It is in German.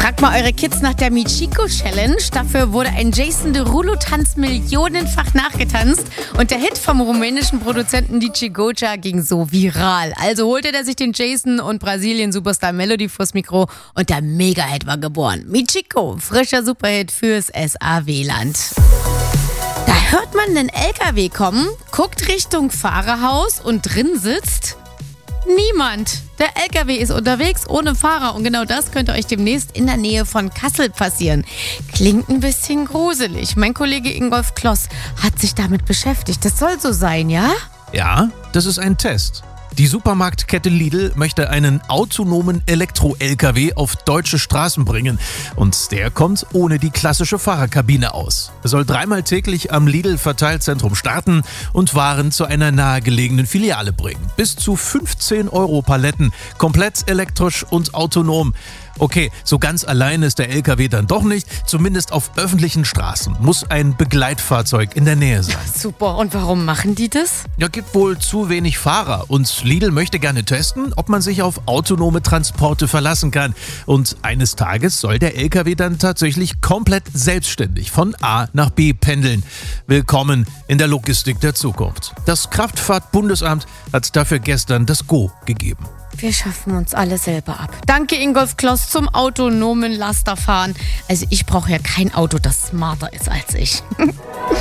Fragt mal eure Kids nach der Michiko-Challenge. Dafür wurde ein Jason Derulo-Tanz millionenfach nachgetanzt. Und der Hit vom rumänischen Produzenten DJ Goja ging so viral. Also holte er sich den Jason und Brasilien-Superstar Melody vors Mikro und der Mega-Hit war geboren. Michiko, frischer Superhit fürs SAW-Land. Da hört man einen LKW kommen, guckt Richtung Fahrerhaus und drin sitzt niemand. Der LKW ist unterwegs ohne Fahrer und genau das könnte euch demnächst in der Nähe von Kassel passieren. Klingt ein bisschen gruselig. Mein Kollege Ingolf Kloss hat sich damit beschäftigt. Das soll so sein, ja? Ja, das ist ein Test. Die Supermarktkette Lidl möchte einen autonomen Elektro-LKW auf deutsche Straßen bringen. Und der kommt ohne die klassische Fahrerkabine aus. Er soll 3-mal täglich am Lidl-Verteilzentrum starten und Waren zu einer nahegelegenen Filiale bringen. Bis zu 15 € Paletten, komplett elektrisch und autonom. Okay, so ganz allein ist der LKW dann doch nicht. Zumindest auf öffentlichen Straßen muss ein Begleitfahrzeug in der Nähe sein. Super, und warum machen die das? Ja, gibt wohl zu wenig Fahrer und Lidl möchte gerne testen, ob man sich auf autonome Transporte verlassen kann. Und eines Tages soll der LKW dann tatsächlich komplett selbstständig von A nach B pendeln. Willkommen in der Logistik der Zukunft. Das Kraftfahrtbundesamt hat dafür gestern das Go gegeben. Wir schaffen uns alle selber ab. Danke, Ingolf Kloss, zum autonomen Lasterfahren. Also ich brauche ja kein Auto, das smarter ist als ich.